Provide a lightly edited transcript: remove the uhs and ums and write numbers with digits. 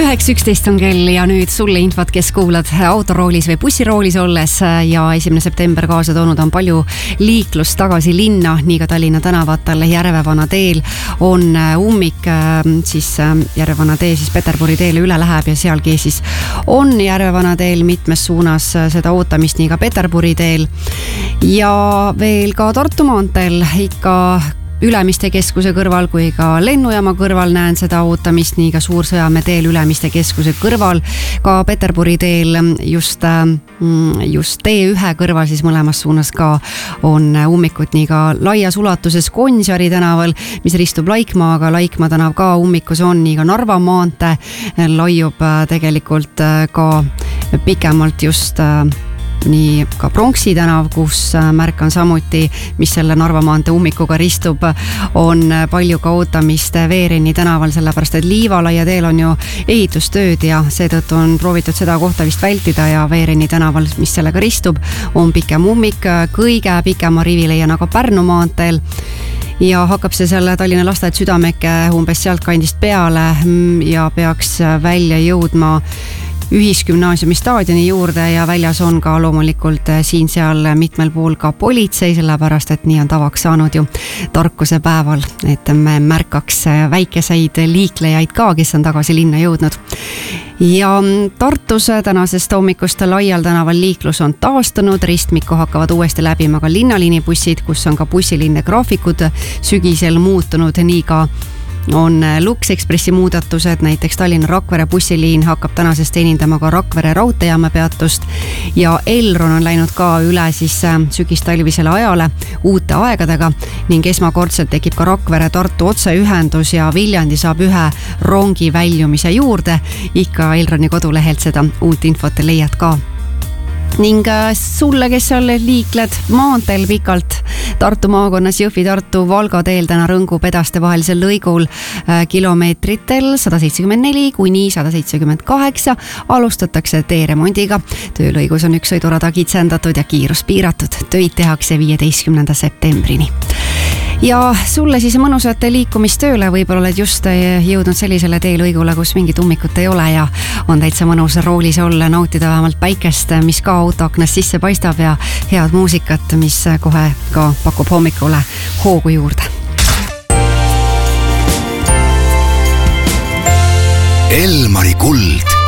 9:11 on kell ja nüüd sulle infot, kes kuulad autoroolis või bussiroolis olles ja 1. september kaasa toonud on palju liiklust tagasi linna, nii ka Tallinna tänavatel. Järvevana teel on ummik, siis Järvevana tee siis Peterburi teele üle läheb ja sealgi siis on Järvevana teel mitmes suunas seda ootamist, nii ka Peterburi teel ja veel ka Tartu maanteel ikka Ülemiste keskuse kõrval kui ka lennujaama kõrval näen seda ootamist, nii ka Suur-Sõjamäe teel Ülemiste keskuse kõrval, ka Peterburi teel just T1 kõrval siis mõlemas suunas ka on ummikut, nii ka laias ulatuses Gonsiori tänaval, mis ristub Laikmaaga, Laikmaa tänav ka ummikus on, nii ka Narva maantee laiub tegelikult ka pikemalt just nii ka Pronksi tänav, kus märkan samuti, mis selle Narva maantee ummikuga ristub, on palju ka ootamist Veerenni tänaval, sellepärast et Liivalaia teel on ju ehitustööd ja seetõttu on proovitud seda kohta vist vältida ja Veerenni tänaval, mis sellega ristub, on pikem ummik, kõige pikema rivi leian aga Pärnu maanteel ja hakkab see selle Tallinna lasteaed Südamäkke umbes sealt kandist peale ja peaks välja jõudma Ühisgümnaasiumi staadioni juurde ja väljas on ka loomulikult siin-seal mitmel pool ka politsei, sellepärast et nii on tavaks saanud ju tarkuse päeval, et me märkaks väikeseid liiklejaid ka, kes on tagasi linna jõudnud. Ja Tartus tänasest hommikust Laial tänaval liiklus on taastunud, ristmikku hakkavad uuesti läbima ka linnaliini bussid, kus on ka bussilinne graafikud sügisel muutunud, nii ka on Lux Expressi muudatused, näiteks Tallinna Rakvere bussiliin hakkab tänasest teenindama ka Rakvere raudteejaama peatust ja Elron on läinud ka üle siis sügistalvisele ajale uute aegadega ning esmakordselt tekib ka Rakvere-Tartu otseühendus ja Viljandi saab ühe rongi väljumise juurde. Ikka Elroni kodulehelt seda uut infot leiad ka. Ning sulle, kes seal liikled maanteel pikalt Tartu maakonnas Jõhvi-Tartu Valga teel täna Rõngu pedaste vahelisel lõigul kilomeetritel 174 kuni 178 alustatakse teeremondiga. Töölõigus on üks sõidurada kitsendatud ja kiirus piiratud. Töid tehakse 15. septembrini. Ja sulle siis mõnusat liikumist tööle, võib-olla oled just jõudnud sellisele teelõigule, kus mingit ummikut ei ole ja on täitsa mõnus roolis olla, nautida vähemalt päikest, mis ka autoaknast sisse paistab ja head muusikat, mis kohe ka pakub hommikule hoogu juurde. Elmari kuld.